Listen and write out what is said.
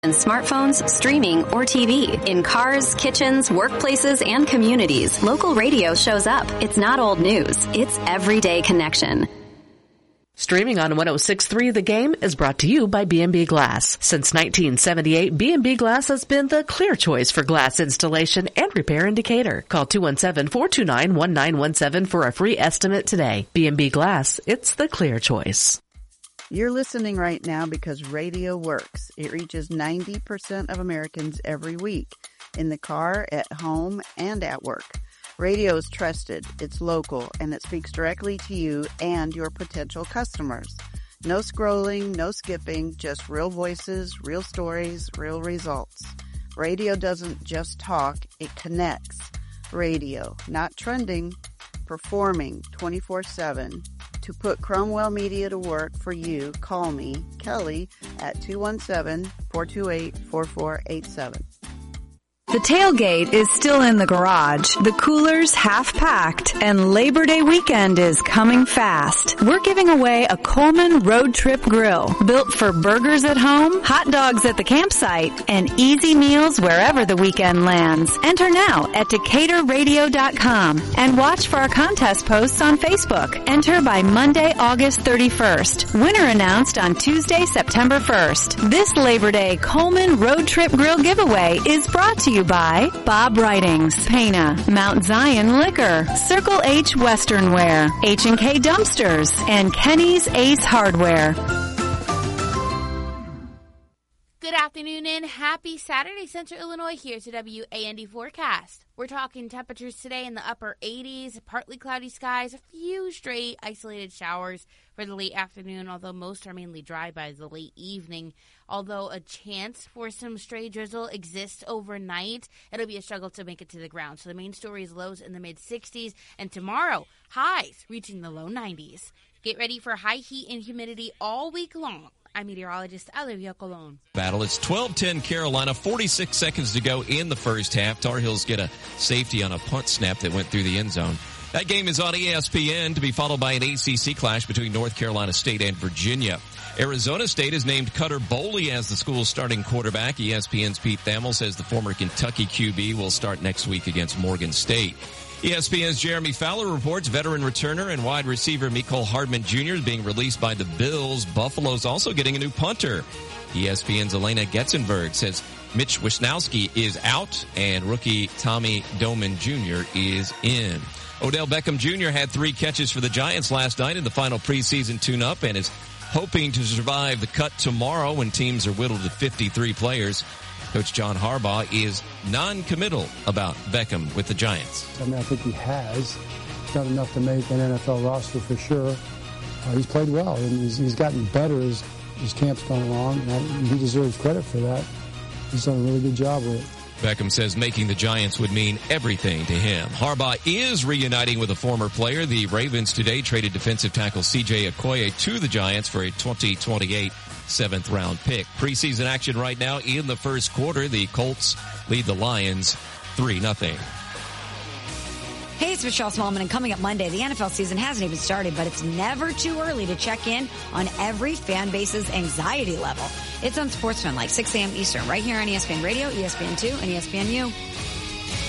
and smartphones, streaming, or TV. In cars, kitchens, workplaces, and communities, local radio shows up. It's not old news. It's everyday connection. Streaming on 106.3 The Game is brought to you by B&B Glass. Since 1978, B&B Glass has been the clear choice for glass installation and repair in Decatur. Call 217-429-1917 for a free estimate today. B&B Glass, it's the clear choice. You're listening right now because radio works. It reaches 90% of Americans every week, in the car, at home, and at work. Radio is trusted, it's local, and it speaks directly to you and your potential customers. No scrolling, no skipping, just real voices, real stories, real results. Radio doesn't just talk, it connects. Radio, not trending, performing 24/7. To put Cromwell Media to work for you, call me, Kelly, at 217-428-4487. The tailgate is still in the garage, the cooler's half packed, and Labor Day weekend is coming fast. We're giving away a Coleman Road Trip Grill, built for burgers at home, hot dogs at the campsite, and easy meals wherever the weekend lands. Enter now at DecaturRadio.com and watch for our contest posts on Facebook. Enter by Monday, August 31st. Winner announced on Tuesday, September 1st. This Labor Day Coleman Road Trip Grill giveaway is brought to you by Bob Writings, Pana, Mount Zion Liquor, Circle H Western Wear, H&K Dumpsters, and Kenny's Ace Hardware. Good afternoon and happy Saturday, Central Illinois. Here's a WAND forecast. We're talking temperatures today in the upper 80s, partly cloudy skies, a few stray isolated showers for the late afternoon, although most are mainly dry by the late evening. Although a chance for some stray drizzle exists overnight, it'll be a struggle to make it to the ground. So the main story is lows in the mid-60s, and tomorrow, highs reaching the low 90s. Get ready for high heat and humidity all week long. I'm meteorologist Olivia Colon. Battle. It's 12-10 Carolina, 46 seconds to go in the first half. Tar Heels get a safety on a punt snap that went through the end zone. That game is on ESPN, to be followed by an ACC clash between North Carolina State and Virginia. Arizona State has named Cutter Boley as the school's starting quarterback. ESPN's Pete Thamel says the former Kentucky QB will start next week against Morgan State. ESPN's Jeremy Fowler reports veteran returner and wide receiver Mecole Hardman Jr. is being released by the Bills. Buffalo's also getting a new punter. ESPN's Elena Getzenberg says Mitch Wisnowski is out and rookie Tommy Doman Jr. is in. Odell Beckham Jr. had 3 catches for the Giants last night in the final preseason tune-up and is hoping to survive the cut tomorrow when teams are whittled to 53 players. Coach John Harbaugh is non-committal about Beckham with the Giants. I mean, I think he has. He's done enough to make an NFL roster for sure. He's played well, and he's gotten better as camp's gone along, and he deserves credit for that. He's done a really good job with it. Beckham says making the Giants would mean everything to him. Harbaugh is reuniting with a former player. The Ravens today traded defensive tackle C.J. Okoye to the Giants for a 2028 7th-round pick. Preseason action right now in the first quarter. The Colts lead the Lions 3-0. Hey, it's Michelle Smallman, and coming up Monday, the NFL season hasn't even started, but it's never too early to check in on every fan base's anxiety level. It's on SportsFan, like 6 a.m. Eastern, right here on ESPN Radio, ESPN2, and ESPNU.